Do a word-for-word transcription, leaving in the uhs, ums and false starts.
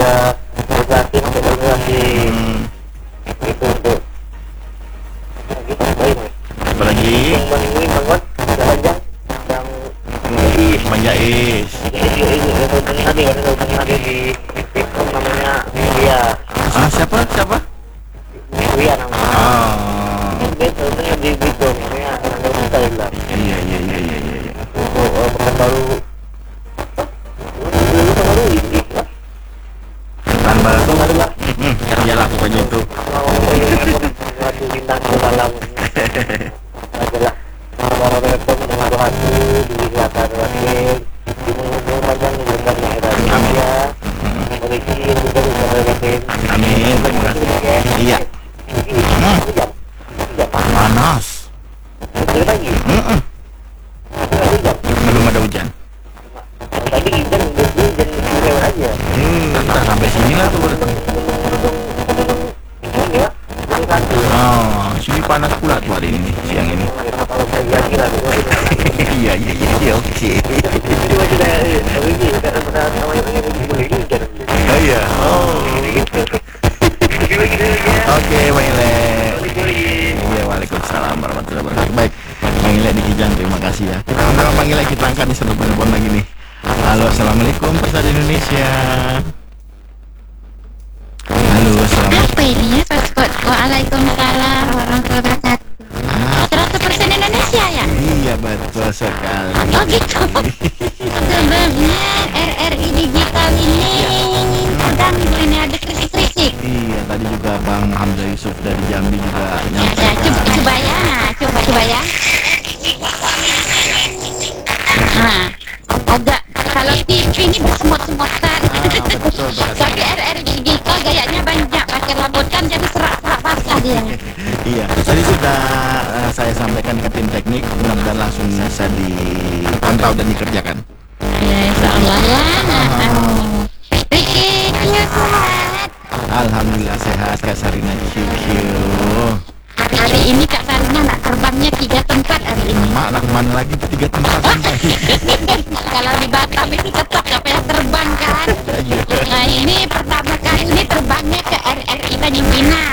ada regulasi masuk regulasi Hmm. itu untuk gitu baik. Apalagi Bang ini banget jalan jam yang Ih, Bang Jais. ini ini itu tadi ada tadi di Bitcoin namanya Ria Ah, siapa? Siapa? Ria namanya. Ah. Dia sebenarnya di Bitcoin namanya ada kita bilang. Iya, iya, iya, iya, iya, iya. Untuk uh, pekan baru dulu pekan baru ini lah. Pekan baru. Baru lah. Hmm, iyalah pokoknya itu. Mau suatu bintang ke dalam adalah orang rekor dengan hati di kelihatan wakil di menghubung panjang di lembaga Indonesia memiliki juga di kabupaten. Amin, terima kasih. Iya. Ini jam jam Panas. Betul lagi. Mm-mm. Itu jam. Belum ada hujan. Tadi hujan hujan hujan aja. Hmm, entah sampai sini lah tuh berarti. Ini ya. Ini satu. Oh, sini panas pula tuh hari ini, siang ini. Kalau saya lagi lah itu. Iya, iya, iya, iya, oke. Jadi wajib dah ini karena pada namanya begini boleh hujan. Oh iya. Oh. Oke, Bang Ile. Iya, waalaikumsalam warahmatullahi wabarakatuh. Baik, Bang Ile di Kijang, terima kasih ya. Kita undang Bang Ile, kita angkat di satu telepon lagi nih. Halo, assalamualaikum, Persada Indonesia. Halo, assalamualaikum. Apa ini ya paspor? Waalaikumsalam warahmatullahi wabarakatuh. Ah, seratus persen Indonesia ya? iya betul sekali. Oh gitu. Sebabnya R R I digital ini sedang ini ada kritik-kritik. Iya, tadi juga Bang Hamzah Yusuf dari Jambi juga Ya, ya, nyampaikan. coba, coba ya, coba coba ya. Nah, agak kalau T V ini bersemut-semutan. Ah, betul, betul. Tapi R R I digital gayanya banyak pakai lamputan jadi serak-serak basah dia. Iya, tadi sudah eh, saya sampaikan ke tim teknik, mudah-mudahan langsung bisa dipantau dan dikerjakan. Ya, insya Allah ya. Nah, Riki, iya sehat. Alhamdulillah sehat, Kak Sarina. Ciu-ciu. Hari ini Kak Sarina nak terbangnya tiga tempat hari ini. Mak, nak kemana lagi tuh tiga tempat? Kalau di Batam itu tetap nggak payah terbang kan. Iya. Nah ini pertama kali ini terbangnya ke R R I Tanjung Pinang.